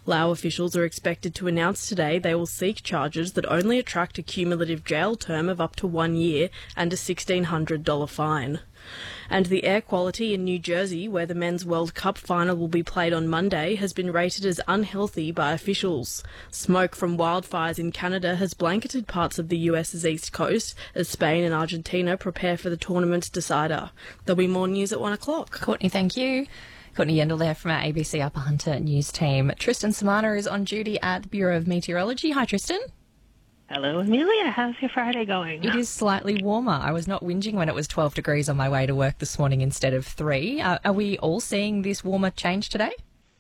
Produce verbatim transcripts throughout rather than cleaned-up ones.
Laos officials are expected to announce today they will seek charges that only attract a cumulative jail term of up to one year and a sixteen hundred dollars fine. And the air quality in New Jersey, where the Men's World Cup final will be played on Monday, has been rated as unhealthy by officials. Smoke from wildfires in Canada has blanketed parts of the US's east coast as Spain and Argentina prepare for the tournament's decider. There'll be more news at one o'clock. Courtney, thank you. Courtney Yendall there from our A B C Upper Hunter news team. Tristan Samana is on duty at the Bureau of Meteorology. Hi, Tristan. Hello, Amelia. How's your Friday going? It is slightly warmer. I was not whinging when it was twelve degrees on my way to work this morning instead of three. Uh, are we all seeing this warmer change today?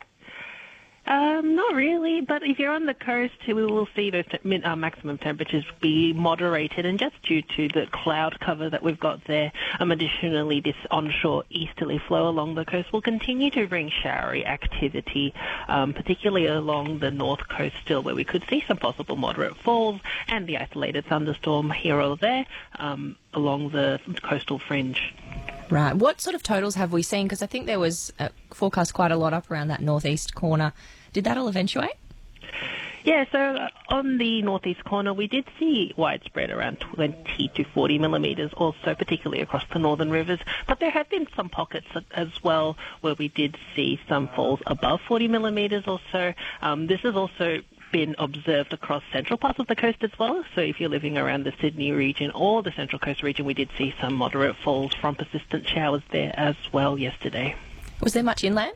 Um, not really, but if you're on the coast, we will see those te- uh, maximum temperatures be moderated, and just due to the cloud cover that we've got there, um, additionally, this onshore easterly flow along the coast will continue to bring showery activity, um, particularly along the north coast still, where we could see some possible moderate falls and the isolated thunderstorm here or there um, along the coastal fringe. Right. What sort of totals have we seen? Because I think there was uh, forecast quite a lot up around that northeast corner. Did that all eventuate? Yeah, so uh, on the northeast corner, we did see widespread around twenty to forty millimetres, also particularly across the northern rivers. But there have been some pockets as well where we did see some falls above forty millimetres or so. Um, this has also been observed across central parts of the coast as well. So if you're living around the Sydney region or the Central Coast region, we did see some moderate falls from persistent showers there as well yesterday. Was there much inland?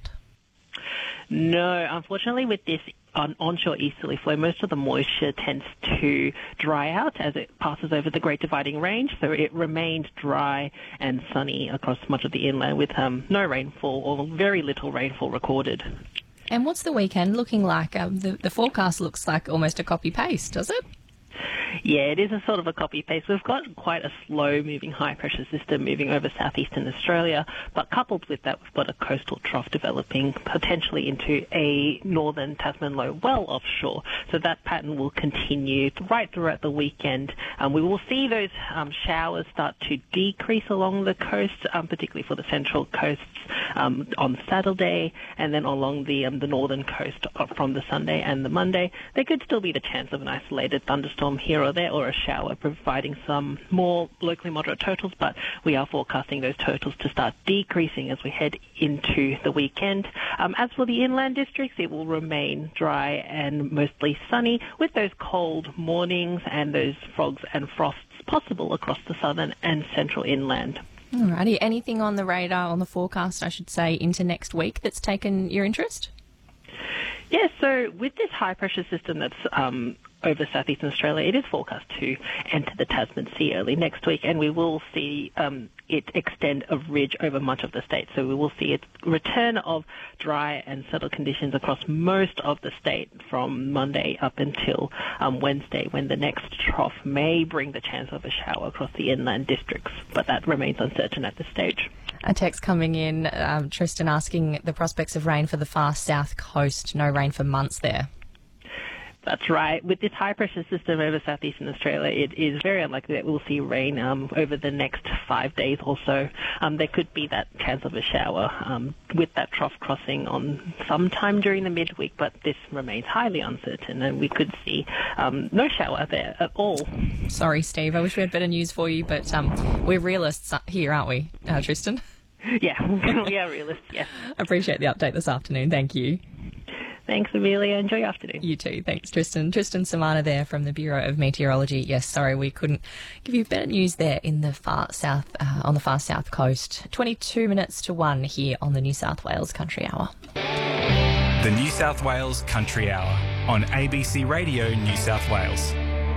No, unfortunately, with this on onshore easterly flow, most of the moisture tends to dry out as it passes over the Great Dividing Range, so it remained dry and sunny across much of the inland with um, no rainfall or very little rainfall recorded. And what's the weekend looking like? Um, the, the forecast looks like almost a copy-paste, does it? Yeah, it is a sort of a copy-paste. We've got quite a slow-moving high-pressure system moving over southeastern Australia, but coupled with that, we've got a coastal trough developing potentially into a northern Tasman low well offshore. So that pattern will continue right throughout the weekend. Um, we will see those um, showers start to decrease along the coast, um, particularly for the central coasts um, on Saturday, and then along the um, the northern coast from the Sunday and the Monday. There could still be the chance of an isolated thunderstorm here or there, or a shower, providing some more locally moderate totals, but we are forecasting those totals to start decreasing as we head into the weekend. Um, as for the inland districts, it will remain dry and mostly sunny, with those cold mornings and those fogs and frosts possible across the southern and central inland. Alrighty, anything on the radar, on the forecast, I should say, into next week that's taken your interest? Yeah, so with this high-pressure system that's um, over southeastern Australia, it is forecast to enter the Tasman Sea early next week, and we will see um, it extend a ridge over much of the state. So we will see a return of dry and settled conditions across most of the state from Monday up until um, Wednesday, when the next trough may bring the chance of a shower across the inland districts, but that remains uncertain at this stage. A text coming in, um, Tristan asking the prospects of rain for the far south coast. No rain for months there. That's right. With this high-pressure system over southeastern Australia, it is very unlikely that we'll see rain um, over the next five days or so. Um, there could be that chance of a shower um, with that trough crossing on sometime during the midweek, but this remains highly uncertain, and we could see um, no shower there at all. Sorry, Steve. I wish we had better news for you, but um, we're realists here, aren't we, uh, Tristan? Yeah, we are realists, yes. Appreciate the update this afternoon. Thank you. Thanks, Amelia. Enjoy your afternoon. You too. Thanks, Tristan. Tristan Samana there from the Bureau of Meteorology. Yes, sorry, we couldn't give you better news there in the far south, uh, on the far south coast. twenty-two minutes to one here on the New South Wales Country Hour. The New South Wales Country Hour on A B C Radio New South Wales.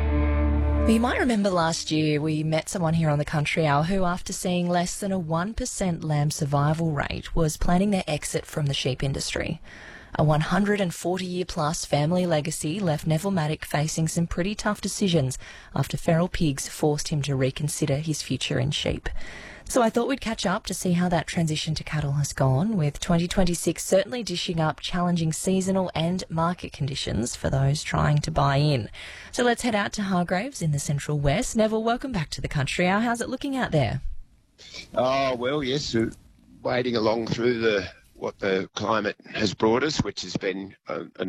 You might remember last year we met someone here on the Country Hour who, after seeing less than a one percent lamb survival rate, was planning their exit from the sheep industry. A one hundred forty year plus family legacy left Neville Maddock facing some pretty tough decisions after feral pigs forced him to reconsider his future in sheep. So I thought we'd catch up to see how that transition to cattle has gone, with twenty twenty-six certainly dishing up challenging seasonal and market conditions for those trying to buy in. So let's head out to Hargraves in the Central West. Neville, welcome back to the Country Hour. How's it looking out there? Oh, well, yes, uh, wading along through the what the climate has brought us, which has been a, a